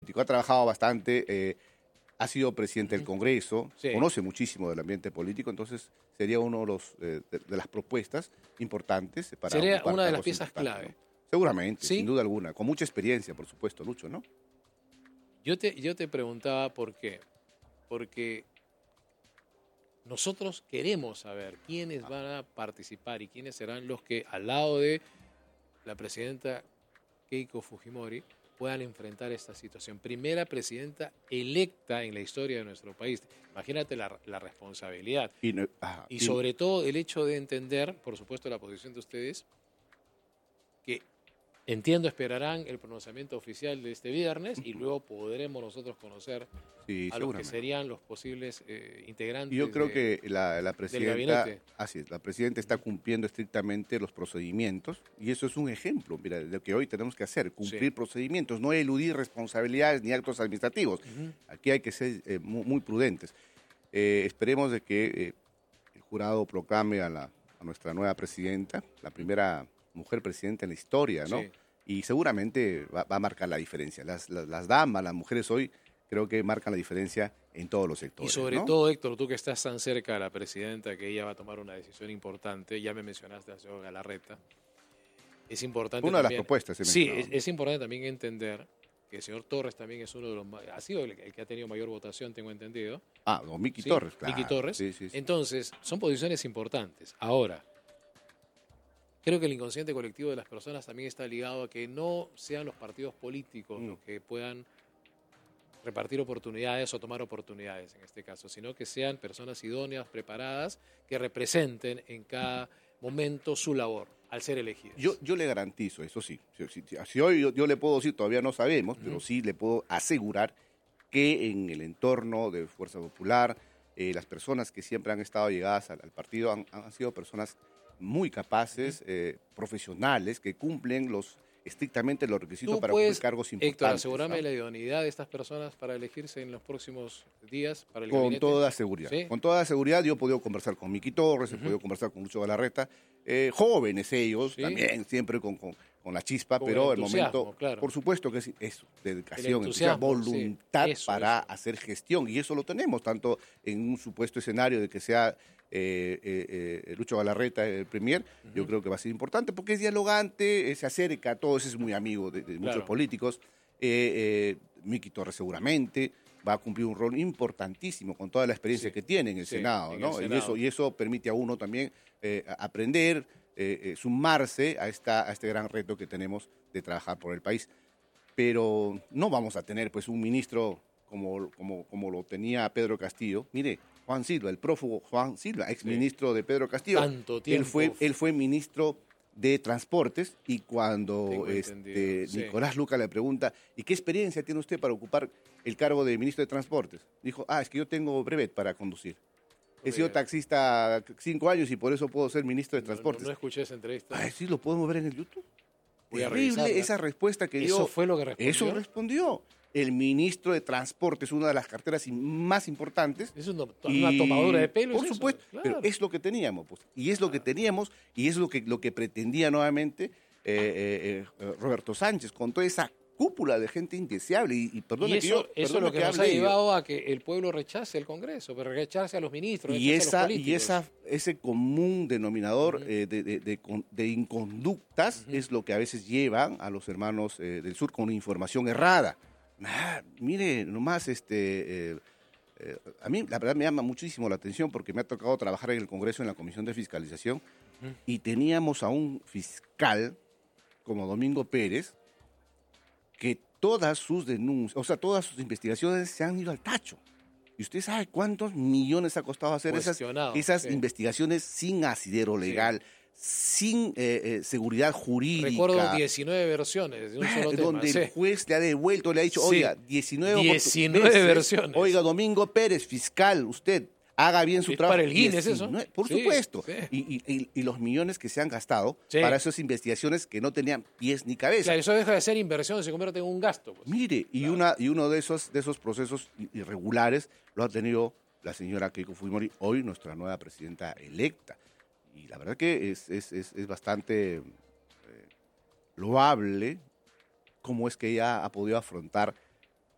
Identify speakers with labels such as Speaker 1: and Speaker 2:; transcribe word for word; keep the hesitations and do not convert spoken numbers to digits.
Speaker 1: político, ha trabajado bastante, eh, ha sido presidente del Congreso,
Speaker 2: Sí.
Speaker 1: conoce muchísimo del ambiente político, entonces sería uno de, los, eh, de, de las propuestas importantes para
Speaker 2: Sería
Speaker 1: ocupar
Speaker 2: una de las
Speaker 1: cargos
Speaker 2: piezas
Speaker 1: importantes,
Speaker 2: clave.
Speaker 1: ¿no? Seguramente,
Speaker 2: Sí.
Speaker 1: sin duda alguna, con mucha experiencia, por supuesto, Lucho, ¿no?
Speaker 2: Yo te, yo te preguntaba por qué. Porque nosotros queremos saber quiénes van a participar y quiénes serán los que, al lado de la presidenta Keiko Fujimori, puedan enfrentar esta situación. Primera presidenta electa en la historia de nuestro país. Imagínate la, la responsabilidad.
Speaker 1: Y, no- ajá,
Speaker 2: Y
Speaker 1: y-
Speaker 2: sobre todo el hecho de entender, por supuesto, la posición de ustedes, que entiendo esperarán el pronunciamiento oficial de este viernes y luego podremos nosotros conocer
Speaker 1: sí,
Speaker 2: a los que
Speaker 1: seguramente.
Speaker 2: serían los posibles eh, integrantes.
Speaker 1: Y yo creo
Speaker 2: de-
Speaker 1: que la, la presidenta,
Speaker 2: gabinete.
Speaker 1: así es, la presidenta está cumpliendo estrictamente los procedimientos y eso es un ejemplo, mira, de lo que hoy tenemos que hacer, cumplir
Speaker 2: Sí.
Speaker 1: procedimientos, no eludir responsabilidades ni actos administrativos.
Speaker 2: Ujú.
Speaker 1: Aquí hay que ser eh, muy, muy prudentes. Eh, esperemos de que eh, el jurado proclame a, la, a nuestra nueva presidenta, la primera mujer presidenta en la historia, ¿no?
Speaker 2: Sí.
Speaker 1: Y seguramente va, va a marcar la diferencia. Las, las, las damas, las mujeres hoy creo que marcan la diferencia en todos los
Speaker 2: Y
Speaker 1: sectores.
Speaker 2: sobre
Speaker 1: ¿no?
Speaker 2: todo, Héctor, tú que estás tan cerca de la presidenta, que ella va a tomar una decisión importante, ya me mencionaste al señor Galarreta, es importante
Speaker 1: Una de las
Speaker 2: también-
Speaker 1: propuestas, he
Speaker 2: Sí,
Speaker 1: mencionado.
Speaker 2: es, es importante también entender que el señor Torres también es uno de los ma- ha sido el, el que ha tenido mayor votación, tengo entendido.
Speaker 1: Ah, no, Miki
Speaker 2: ¿sí?
Speaker 1: Torres, claro.
Speaker 2: Miki Torres.
Speaker 1: Sí, sí, sí.
Speaker 2: Entonces, son posiciones importantes. Ahora, creo que el inconsciente colectivo de las personas también está ligado a que no sean los partidos políticos
Speaker 1: Mm.
Speaker 2: los que puedan repartir oportunidades o tomar oportunidades en este caso, sino que sean personas idóneas, preparadas, que representen en cada momento su labor al ser elegidas.
Speaker 1: Yo, yo le garantizo, eso sí. Si, si- si hoy yo, yo le puedo decir, todavía no sabemos,
Speaker 2: Ujú.
Speaker 1: pero sí le puedo asegurar que en el entorno de Fuerza Popular, eh, las personas que siempre han estado llegadas al, al partido han, han sido personas muy capaces, eh, profesionales, que cumplen los estrictamente los requisitos
Speaker 2: Tú
Speaker 1: para
Speaker 2: puedes,
Speaker 1: cumplir cargos importantes.
Speaker 2: Héctor, asegurarme
Speaker 1: ¿no?
Speaker 2: la idoneidad de estas personas para elegirse en los próximos días para el
Speaker 1: Con
Speaker 2: gabinete.
Speaker 1: toda seguridad.
Speaker 2: ¿Sí?
Speaker 1: Con toda seguridad, yo he podido conversar con Miki Torres, he
Speaker 2: Ujú.
Speaker 1: podido conversar con Lucho Galarreta, eh, jóvenes ellos,
Speaker 2: Sí.
Speaker 1: también, siempre con, con, con la chispa,
Speaker 2: Con
Speaker 1: pero
Speaker 2: el
Speaker 1: el
Speaker 2: entusiasmo,
Speaker 1: momento,
Speaker 2: claro.
Speaker 1: por supuesto que es eso, dedicación,
Speaker 2: entusiasmo,
Speaker 1: entusiasmo,
Speaker 2: sí.
Speaker 1: voluntad
Speaker 2: Eso,
Speaker 1: para
Speaker 2: eso.
Speaker 1: hacer gestión, y eso lo tenemos, tanto en un supuesto escenario de que sea eh, eh, eh, Lucho Galarreta el premier, yo creo que va a ser importante, porque es dialogante, eh, se acerca a todos, es muy amigo de, de muchos
Speaker 2: Claro.
Speaker 1: políticos, eh, eh, Miki Torres seguramente va a cumplir un rol importantísimo con toda la experiencia
Speaker 2: Sí,
Speaker 1: que tiene en el
Speaker 2: sí,
Speaker 1: Senado,
Speaker 2: en
Speaker 1: ¿no?
Speaker 2: el
Speaker 1: Y,
Speaker 2: Senado.
Speaker 1: eso, y eso permite a uno también eh, a- aprender, eh, eh, sumarse a, esta, a este gran reto que tenemos de trabajar por el país. Pero no vamos a tener pues un ministro como, como, como lo tenía Pedro Castillo. Mire, Juan Silva, el prófugo Juan Silva, exministro de Pedro Castillo.
Speaker 2: Tanto tiempo.
Speaker 1: Él fue, él fue ministro de Transportes y
Speaker 2: Tengo
Speaker 1: cuando
Speaker 2: entendido,
Speaker 1: este,
Speaker 2: sí.
Speaker 1: Nicolás Luca le pregunta, ¿y qué experiencia tiene usted para ocupar el cargo de ministro de Transportes? Dijo, ah, es que yo tengo brevet para conducir. He sido
Speaker 2: Brevet.
Speaker 1: taxista cinco años y por eso puedo ser ministro de
Speaker 2: No,
Speaker 1: Transportes.
Speaker 2: No, no escuché esa entrevista.
Speaker 1: Ah, sí, lo podemos ver en el YouTube.
Speaker 2: Voy a
Speaker 1: Terrible
Speaker 2: revisarla.
Speaker 1: esa respuesta que dio.
Speaker 2: ¿Eso fue lo que respondió?
Speaker 1: Eso respondió. El ministro de Transportes, una de las carteras im- más importantes.
Speaker 2: Es una,
Speaker 1: Y,
Speaker 2: una tomadura de pelo.
Speaker 1: Por
Speaker 2: ¿es eso?
Speaker 1: supuesto,
Speaker 2: Claro.
Speaker 1: pero es lo que teníamos. Pues, y es lo que teníamos y es lo que, lo que pretendía nuevamente eh, eh, eh, Roberto Sánchez con toda esa cúpula de gente indeseable. Y, y perdone
Speaker 2: Y
Speaker 1: que
Speaker 2: eso,
Speaker 1: yo,
Speaker 2: eso es
Speaker 1: perdone
Speaker 2: lo que, nos ha
Speaker 1: hable yo.
Speaker 2: llevado a que el pueblo rechace el Congreso, pero rechace a los ministros,
Speaker 1: Y,
Speaker 2: rechace a los
Speaker 1: esa,
Speaker 2: políticos.
Speaker 1: y esa, ese común denominador
Speaker 2: Ujú.
Speaker 1: eh, de, de- de con- de inconductas
Speaker 2: Ujú.
Speaker 1: es lo que a veces llevan a los hermanos eh, del sur con información errada. Ah, mire, nomás, este, eh, eh, a mí la verdad me llama muchísimo la atención porque me ha tocado trabajar en el Congreso en la Comisión de Fiscalización
Speaker 2: Ujú.
Speaker 1: y teníamos a un fiscal como Domingo Pérez que todas sus denuncias, o sea, todas sus investigaciones se han ido al tacho. ¿Y usted sabe cuántos millones ha costado hacer esas,
Speaker 2: Cuestionado,
Speaker 1: esas
Speaker 2: sí.
Speaker 1: investigaciones sin asidero legal, sin eh, eh, seguridad jurídica?
Speaker 2: Recuerdo diecinueve versiones de un solo tema.
Speaker 1: donde
Speaker 2: sí.
Speaker 1: el juez le ha devuelto, le ha dicho,
Speaker 2: Sí.
Speaker 1: oiga, diecinueve,
Speaker 2: diecinueve
Speaker 1: veces,
Speaker 2: versiones.
Speaker 1: Oiga, Domingo Pérez, fiscal, usted haga bien su
Speaker 2: Es
Speaker 1: trabajo.
Speaker 2: para el Guinness eso.
Speaker 1: diecinueve, por
Speaker 2: Sí,
Speaker 1: supuesto.
Speaker 2: sí.
Speaker 1: Y, y- y- y los millones que se han gastado
Speaker 2: Sí.
Speaker 1: para esas investigaciones que no tenían pies ni cabeza.
Speaker 2: Claro, eso deja de ser inversión, se convierte en un gasto. Pues.
Speaker 1: Mire, y, una, y uno de esos, de esos procesos irregulares lo ha tenido la señora Keiko Fujimori, hoy nuestra nueva presidenta electa. Y la verdad que es, es, es, es bastante eh, loable cómo es que ella ha podido afrontar